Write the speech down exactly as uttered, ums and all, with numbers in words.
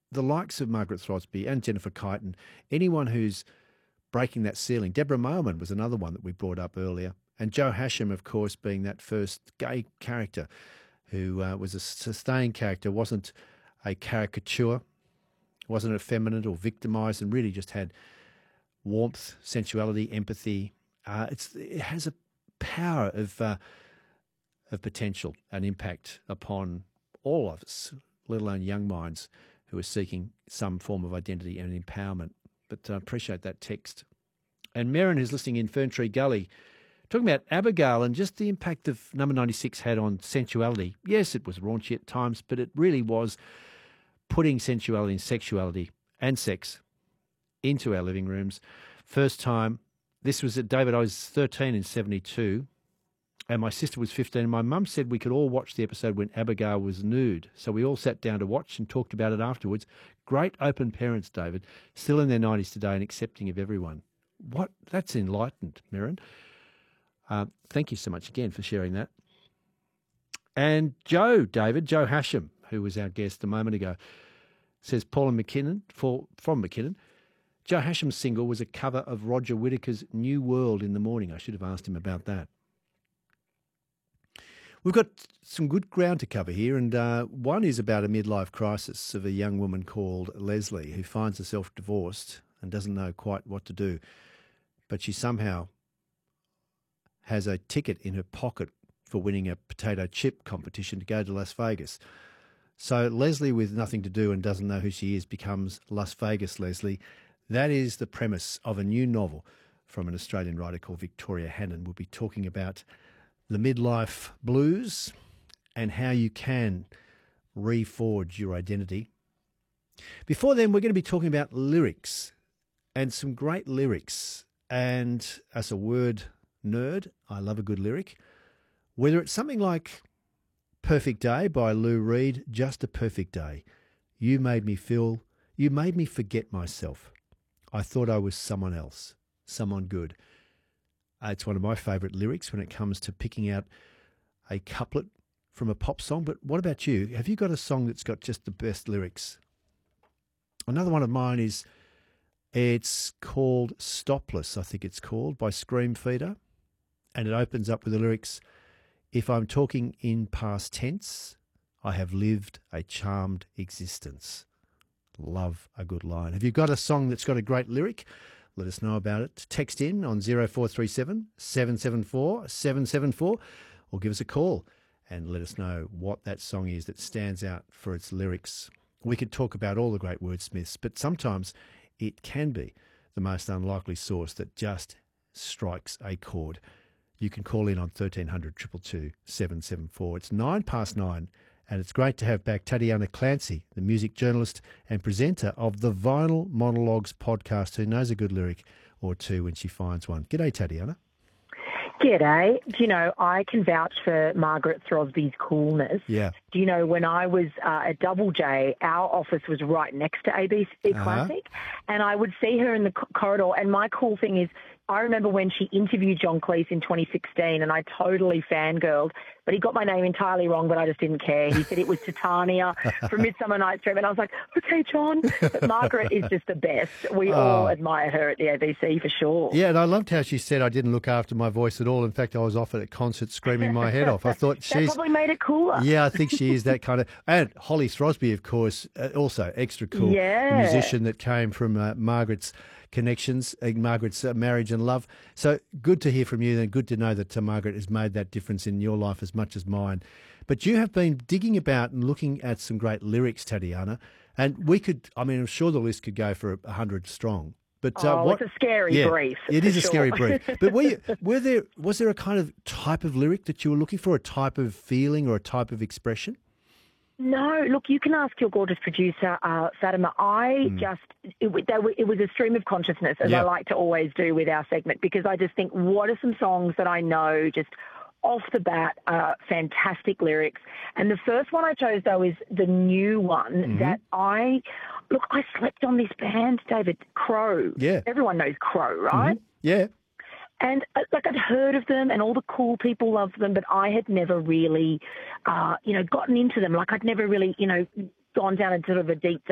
the likes of Margaret Throsby and Jennifer Kyton, anyone who's breaking that ceiling. Deborah Mailman was another one that we brought up earlier. And Joe Hasham, of course, being that first gay character who uh, was a sustained character, wasn't a caricature, wasn't effeminate or victimised, and really just had warmth, sensuality, empathy. Uh, it's It has a power of uh, of potential and impact upon all of us, let alone young minds who are seeking some form of identity and empowerment. But I uh, appreciate that text. And Merrin, who's listening in Ferntree Gully, talking about Abigail and just the impact of Number ninety-six had on sensuality. Yes, it was raunchy at times, but it really was putting sensuality and sexuality and sex into our living rooms. First time, this was at David, I was thirteen in seventy-two, and my sister was fifteen, and my mum said we could all watch the episode when Abigail was nude. So we all sat down to watch and talked about it afterwards. Great open parents, David, still in their nineties today and accepting of everyone. What? That's enlightened, Merrin. Uh, thank you so much again for sharing that. And Joe, David, Joe Hasham, who was our guest a moment ago, says Paula McKinnon, for, from McKinnon, Joe Hasham's single was a cover of Roger Whittaker's New World in the Morning. I should have asked him about that. We've got some good ground to cover here, and uh, one is about a midlife crisis of a young woman called Leslie who finds herself divorced and doesn't know quite what to do, but she somehow has a ticket in her pocket for winning a potato chip competition to go to Las Vegas. So Leslie, with nothing to do and doesn't know who she is, becomes Las Vegas Leslie. That is the premise of a new novel from an Australian writer called Victoria Hannon. We'll be talking about the midlife blues and how you can reforge your identity. Before then, we're going to be talking about lyrics and some great lyrics. And as a word nerd, I love a good lyric. Whether it's something like Perfect Day by Lou Reed, just a perfect day. You made me feel, you made me forget myself. I thought I was someone else, someone good. Uh, it's one of my favourite lyrics when it comes to picking out a couplet from a pop song. But what about you? Have you got a song that's got just the best lyrics? Another one of mine is, it's called Stopless, I think it's called, by Scream Feeder. And it opens up with the lyrics, if I'm talking in past tense, I have lived a charmed existence. Love a good line. Have you got a song that's got a great lyric? Let us know about it. Text in on zero four three seven, seven seven four, seven seven four or give us a call and let us know what that song is that stands out for its lyrics. We could talk about all the great wordsmiths, but sometimes it can be the most unlikely source that just strikes a chord. You can call in on thirteen hundred, two two two, seven seven four. It's nine past nine, and it's great to have back Tatiana Clancy, the music journalist and presenter of the Vinyl Monologues podcast, who knows a good lyric or two when she finds one. G'day, Tatiana. G'day. Do you know, I can vouch for Margaret Throsby's coolness. Yeah. Do you know, when I was uh, at Double J, our office was right next to A B C Uh-huh. Classic, and I would see her in the co- corridor, and my cool thing is, I remember when she interviewed John Cleese in twenty sixteen, and I totally fangirled, but he got my name entirely wrong, but I just didn't care. He said it was Titania from Midsummer Night's Dream, and I was like, okay, John. But Margaret is just the best. We Oh. all admire her at the A B C for sure. Yeah, and I loved how she said I didn't look after my voice at all. In fact, I was off at a concert screaming my head off. I thought That she's... probably made it cooler. Yeah, I think she is that kind of... And Holly Throsby, of course, uh, also extra cool. Yeah. The musician that came from uh, Margaret's connections, uh, Margaret's uh, marriage and love. So good to hear from you, and good to know that uh, Margaret has made that difference in your life as much as mine. But you have been digging about and looking at some great lyrics, Tatiana, and we could, I mean, I'm sure the list could go for a hundred strong. But uh, oh, what, it's a scary yeah, brief. It for is a sure. scary brief. But were, you, were there, was there a kind of type of lyric that you were looking for, a type of feeling or a type of expression? No, look, you can ask your gorgeous producer, uh, Fatima. I Mm. just, it, w- they were, it was a stream of consciousness, as Yeah. I like to always do with our segment, because I just think, what are some songs that I know just off the bat, uh, fantastic lyrics. And the first one I chose, though, is the new one Mhm. that I, look, I slept on this band, David, Crow. Yeah. Everyone knows Crow, right? Mhm. Yeah. And uh, like I'd heard of them, and all the cool people loved them, but I had never really, uh, you know, gotten into them. Like I'd never really, you know, gone down a sort of a deep